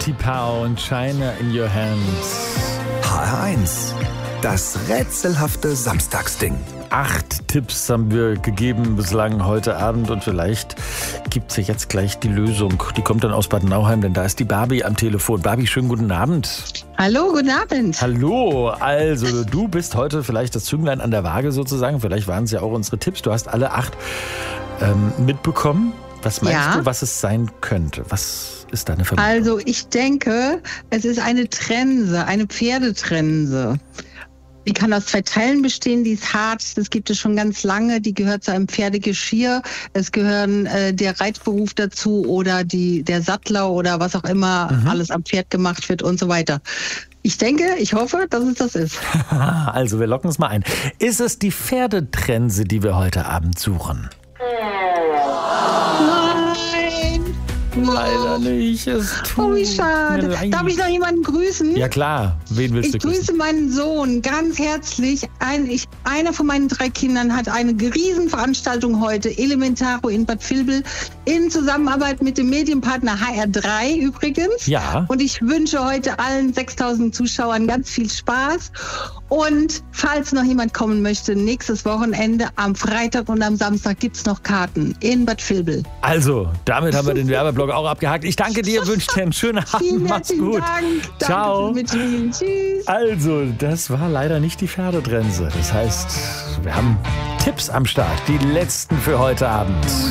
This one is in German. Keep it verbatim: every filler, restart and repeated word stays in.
T-Pow und China in Your Hands. H R eins, das rätselhafte Samstagsding. Acht Tipps haben wir gegeben bislang heute Abend und vielleicht gibt es ja jetzt gleich die Lösung. Die kommt dann aus Bad Nauheim, denn da ist die Barbie am Telefon. Barbie, schönen guten Abend. Hallo, guten Abend. Hallo, also du bist heute vielleicht das Zünglein an der Waage sozusagen. Vielleicht waren es ja auch unsere Tipps. Du hast alle acht ähm, mitbekommen. Was meinst Ja. du, was es sein könnte? Was ist deine Vermutung? Also ich denke, es ist eine Trense, eine Pferdetrense. Die kann aus zwei Teilen bestehen, die ist hart, das gibt es schon ganz lange, die gehört zu einem Pferdegeschirr, es gehören äh, der Reitberuf dazu oder die, der Sattler oder was auch immer Mhm. alles am Pferd gemacht wird und so weiter. Ich denke, ich hoffe, dass es das ist. Also wir locken es mal ein. Ist es die Pferdetrense, die wir heute Abend suchen? Nein! Leider nicht. Es tut Oh, wie mir schade. leid. Darf ich noch jemanden grüßen? Ja klar, wen willst Ich du grüßen? grüße meinen Sohn ganz herzlich. Ein, ich, einer von meinen drei Kindern hat eine Riesenveranstaltung heute, Elementaro in Bad Vilbel, in Zusammenarbeit mit dem Medienpartner H R drei übrigens. Ja. Und ich wünsche heute allen sechstausend Zuschauern ganz viel Spaß. Und falls noch jemand kommen möchte, nächstes Wochenende am Freitag und am Samstag gibt es noch Karten in Bad Vilbel. Also, damit haben wir den Werbeblock auch abgehakt. Ich danke dir, wünsche dir einen schönen Abend. Vielen Mach's herzlichen gut. Dank. Danke Ciao. fürs Mitspielen. Tschüss. Also, das war leider nicht die Pferdetrense. Das heißt, wir haben Tipps am Start. Die letzten für heute Abend.